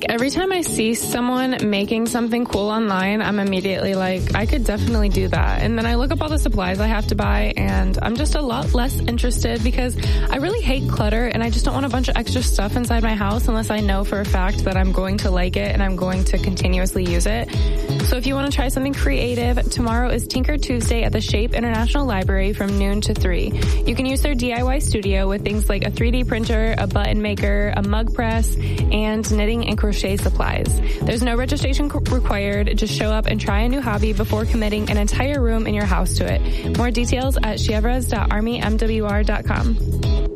like every time I see someone making something cool online, I'm immediately like, I could definitely do that. And then I look up all the supplies I have to buy, and I'm just a lot less interested because I really hate clutter, and I just don't want a bunch of extra stuff inside my house unless I know for a fact that I'm going to like it and I'm going to continuously use it. So if you want to try something creative, tomorrow is Tinker Tuesday at the Shape International Library from noon to 3. You can use their DIY studio with things like a 3D printer, a button maker, a mug press, and knitting and crochet supplies. There's no registration required. Just show up and try a new hobby before committing an entire room in your house to it. More details at chevres.armymwr.com.